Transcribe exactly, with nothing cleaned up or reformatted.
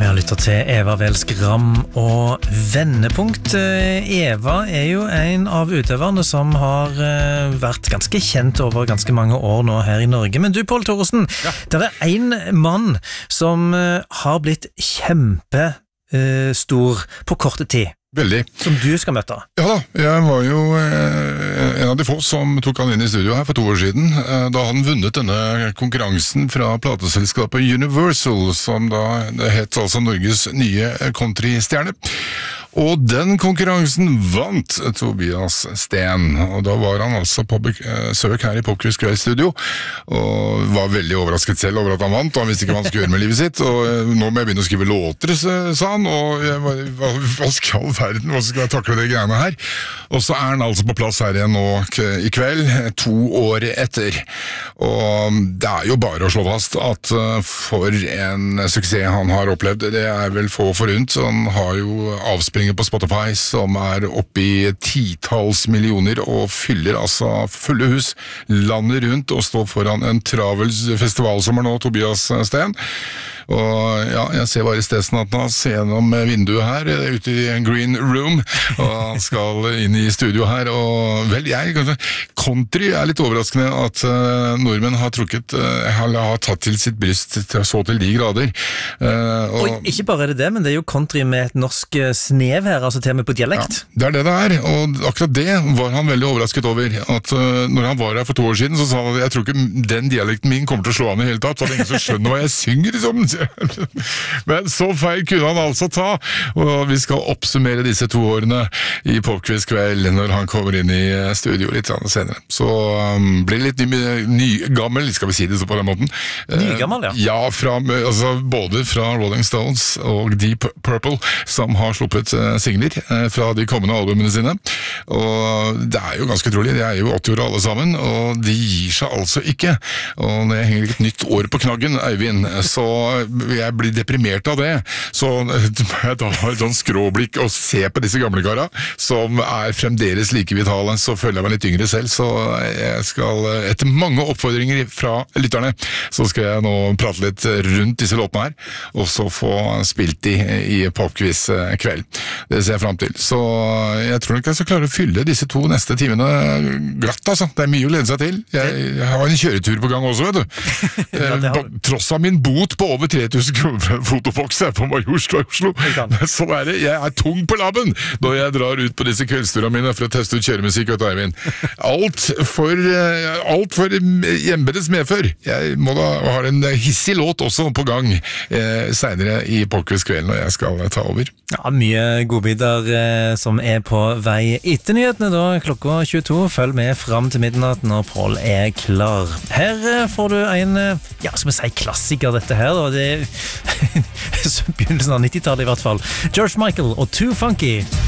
Vi har lyttet til Eva Wels Gram og Vendepunkt. Eva er jo en av utøverne som har vært ganske kjent over ganske mange år nå her i Norge. Men du, Pål Thoresen, ja. Det er en mann som har blitt kjempestor på korte tid. Veldig. Som du skal møte. Ja da, jeg var jo eh, en av de få som tok han inn i studio her for to år siden, eh, da han vunnet denne konkurransen fra plateselskapet Universal, som da det het altså Norges nye countrystjerne. Og den konkurransen vant Tobias Sten, og da var han altså på besøk her i Popquiz Kveld-studio, og var veldig overrasket selv over at han vant, og han visste ikke hva han skulle gjøre med livet sitt, og nå må jeg begynne å skrive låter, sa han, og jeg var, hva, hva skal verden, hva skal jeg takle de greiene her? Og så er han altså på plass her igjen nå i kveld, to år etter, og det er jo bare å slå fast at for en suksess han har opplevd, det er vel få forunt, han har jo avspilling på Spotify som er oppe i titalls millioner og fyller altså fulle hus landet rundt og står foran en travel festivalsommer nå, Tobias Sten. Og ja, jeg ser bare Stesen at han ser gjennom vinduet her ute i en green room, og han skal inn i studio her, og vel, jeg kanskje country er litt overraskende at uh, nordmenn har trukket uh, har tatt til sitt bryst til, så til de grader uh, og, og ikke bare er det det, men det er jo country med et norsk snev her, altså til og med på dialekt. Ja, det er det det er, og akkurat det var han veldig overrasket over, at uh, når han var her for to år siden, så sa han at jeg tror ikke den dialekten min kommer til å slå an i hele tatt, for det er ingen som skjønner hva jeg synger liksom. Men så feil kunne han altså ta, og vi skal oppsummere disse to årene i Popquiz Kveld når han kommer inn i studio litt senere. Så um, blir det litt ny, nygammel, skal vi si det så på den måten. Nygammel, ja. Ja, fra, altså, både fra Rolling Stones og Deep Purple, som har sluppet uh, singler uh, fra de kommende albumene sine. Og det er jo ganske utrolig, de er jo åtti år alle sammen, og de gir seg altså ikke. Og når jeg henger et nytt år på knaggen, Eivind, så jeg blir deprimert av det, så jeg da har et sånn skråblikk og se på disse gamle kara, som er fremdeles like vitale, så føler jeg meg litt yngre selv, så jeg skal, etter mange oppfordringer fra lytterne, så skal jeg nå prate litt rundt disse låtene her, og så få spilt de i Popquiz Kveld. Det ser jeg frem til. Så jeg tror ikke jeg skal klare å fylle disse to neste timene glatt, altså. Det er mye å lede seg til. Jeg, jeg har en kjøretur på gang også, vet du. Ja, tross av min bot på over tre tusen kroner for en fotoboks her på Majorstua i Oslo. Så er det, jeg er tung på labben når jeg drar ut på disse kveldsturene mine for å teste ut kjøremusikk, vet du, Eivind. Alt for, alt for hjemmedes medfør. Jeg må da ha en hissig låt også på gang eh, senere i Popquiz Kveld når jeg skal ta over. Ja, mye godbiter eh, som er på vei etter nyhetene da, klokka tjueto. Følg med frem til midnatt når Pål er klar. Her eh, får du en, ja, som jeg sier, klassiker dette her, og det er begynnelsen av nittitallet i hvert fall. George Michael og Too Funky.